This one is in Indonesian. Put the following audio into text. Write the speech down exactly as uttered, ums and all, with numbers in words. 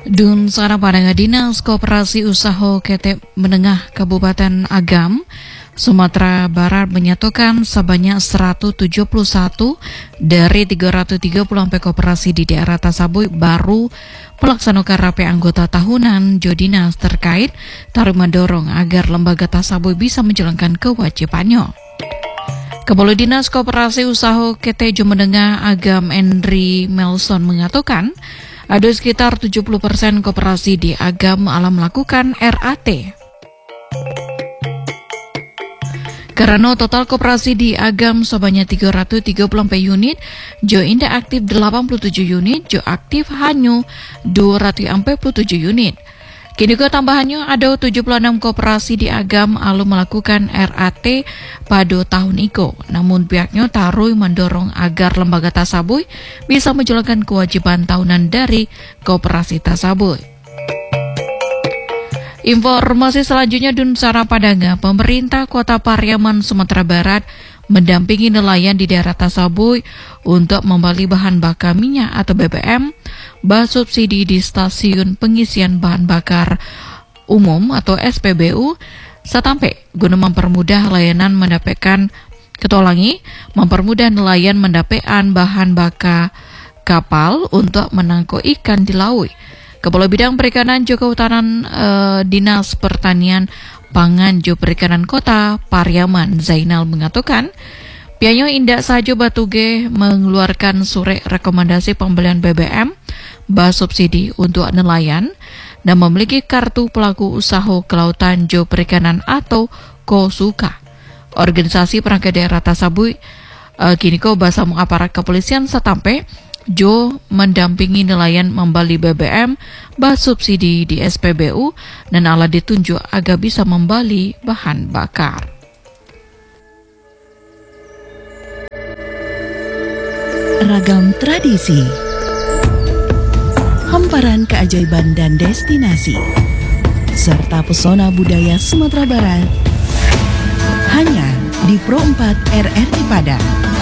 Dun Sarang Padang Dinas Koperasi Usaha K T Menengah Kabupaten Agam, Sumatera Barat menyatakan sebanyak seratus tujuh puluh satu dari tiga ratus tiga puluh sampai koperasi di daerah Tasabuy baru melaksanakan rapi anggota tahunan Jodinas terkait tarik mendorong agar lembaga Tasabuy bisa menjalankan kewajibannya. Kepala Dinas Koperasi Usaha K T Menengah Agam Henry Melson mengatakan ada sekitar tujuh puluh persen koperasi di Agam alam melakukan R A T. Karena total koperasi di Agam sebanyak tiga ratus tiga puluh empat unit, jo indah aktif delapan puluh tujuh unit, jo aktif hanya dua ratus empat puluh tujuh unit. Kini ke tambahannya ada tujuh puluh enam koperasi di Agam alu melakukan R A T pada tahun itu. Namun pihaknya taruh mendorong agar lembaga Tasabuy bisa menjalankan kewajiban tahunan dari koperasi Tasabuy. Informasi selanjutnya Dun Sarang Padang, pemerintah Kota Pariaman, Sumatera Barat mendampingi nelayan di daerah Tasabuy untuk membeli bahan bakar minyak atau B B M bersubsidi di stasiun pengisian bahan bakar umum atau S P B U Satampe guna mempermudah layanan mendapatkan ketolangi, mempermudah nelayan mendapatkan bahan bakar kapal untuk menangkap ikan di laut. Kepala Bidang Perikanan Joko Utanan eh, Dinas Pertanian Pangan Jo Perikanan Kota Pariaman Zainal mengatakan pihaknya indak saja batuge mengeluarkan surat rekomendasi pembelian B B M bersubsidi untuk nelayan dan memiliki kartu pelaku usaha kelautan Jo Perikanan atau KOSUKA. Organisasi perangkat daerah Tasabuy uh, kini ko bersama aparat kepolisian Satampe Jo mendampingi nelayan membeli B B M bersubsidi di S P B U dan alat ditunjuk agar bisa membeli bahan bakar. Ragam tradisi, hamparan keajaiban dan destinasi, serta pesona budaya Sumatera Barat hanya di Pro empat R R I Padang.